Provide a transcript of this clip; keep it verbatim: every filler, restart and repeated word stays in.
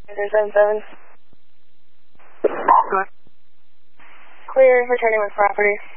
zero seven seven. Good. Clear, returning with property.